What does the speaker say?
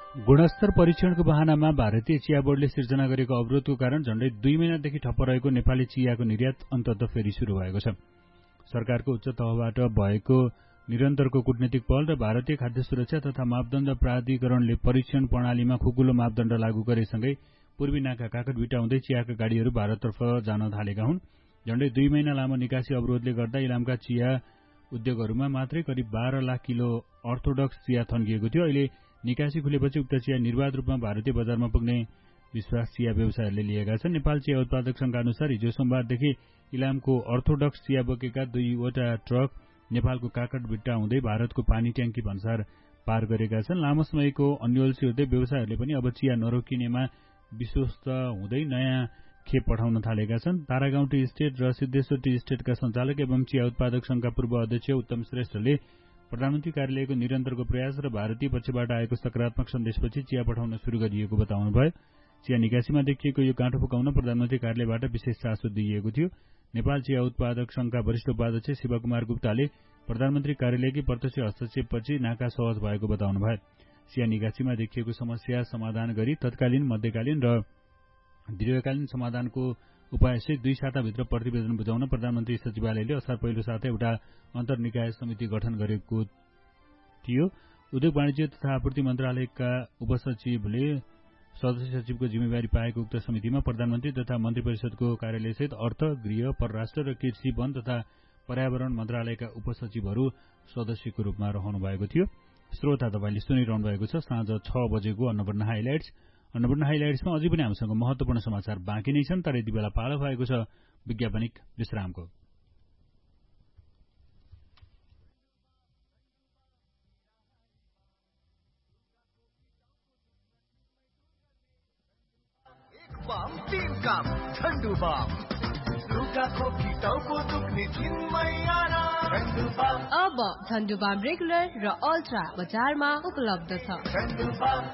गुणस्तर परीक्षणको बहानामा भारतीय चिया बोर्डले सिर्जना गरेको अवरोधको कारण झण्डै 2 महिनादेखि ठप्प रहेको नेपाली चियाको निर्यात अन्ततः फेरि शुरू भएको छ। सरकारको उच्च तहबाट भएको निरन्तरको कूटनीतिक पहल र भारतीय खाद्य सुरक्षा तथा मापदण्ड प्राधिकरणले परीक्षण प्रणालीमा खुकुलो मापदण्ड लागू गरेसँगै पूर्वी नाका काकटभिटा हुँदै चियाका गाडीहरू भारततर्फ जान थालेका हुन्। झण्डै 2 महिना लामो निकासी अवरोधले गर्दा इलामका चिया उद्योगहरूमा मात्रै करिब 12 लाख किलो अर्थोडक्स चिया थन्किएको थियो। अहिले निकासी खुलेपछि उक्त चिया निर्बाध रूपमा भारतीय बजारमा पुग्ने विश्वास चिया व्यवसायीहरूले लिएका छन्। नेपाल चिया उत्पादक संघका अनुसार हिजो सोमबारदेखि इलामको अर्थोडक्स चिया बोकेका 2वटा ट्रक नेपालको काकटभिट्टा हुँदै भारतको पानी ट्याङ्की भन्सार पार गरेका छन्। लामो समयको अन्योलसी हुँदै व्यवसायीहरूले पनि अब चिया नरोकिनेमा विश्वस्त हुँदै नयाँ खेप पठाउन थालेका छन्। तारागाउँ टी स्टेट र सिद्धेश्वर टी स्टेटका सञ्चालक एवं चिया उत्पादक संघका पूर्व अध्यक्ष उत्तम श्रेष्ठले प्रधानमन्त्री कार्यालयको निरन्तरको प्रयास र भारतीय पक्षबाट आएको सकारात्मक सन्देशपछि चिया पठाउन शुरू गरिएको बताउनुभयो। चिया निकासीमा देखिएको यो गाँठो फुकाउन प्रधानमन्त्री कार्यालयबाट विशेष चासो दिइएको थियो। नेपाल चिया उत्पादक संघका वरिष्ठ उपाध्यक्ष शिवकुमार गुप्ताले प्रधानमन्त्री कार्यालयकी प्रत्यक्ष हस्तक्षेपपछि नाका सहज भएको बताउनुभयो। चिया निकासीमा देखिएको समस्या समाधान गरी तत्कालीन, मध्यकालीन र दीर्घकालीन समाधानको उपायसहित 2 साताभित्र प्रतिवेदन बुझाउन प्रधानमन्त्री सचिवालयले असार पहिलो साता एउटा अन्तर्निकाय समिति गठन गरेको थियो। उद्योग वाणिज्य तथा आपूर्ति मन्त्रालयका उपसचिवले सदस्य सचिवको जिम्मेवारी पाएको उक्त समितिमा प्रधानमन्त्री तथा मन्त्री परिषदको कार्यालयसहित अर्थ, गृह, परराष्ट्र र कृषि, वन तथा पर्यावरण मन्त्रालयका उपसचिवहरू सदस्यको रूपमा रहनु भएको थियो। श्रोता तपाईले सुनिरहनु भएको छ साँझ 6 बजेको अन्नपूर्ण हाइलाइट्स। अन्नपूर्ण हाइलाइट्समा अझै पनि हामीसँग महत्वपूर्ण समाचार बाँकी नै छन्, तर यति बेला पालो भएको छ विज्ञापनिक विश्रामको। बाम 3 काम ठन्डु बाम लुगा खोकी टाउको दुख्ने दिनमै आराम ठन्डु बाम। अब ठन्डु बाम रेगुलर र अल्ट्रा बजारमा उपलब्ध छ। ठन्डु बाम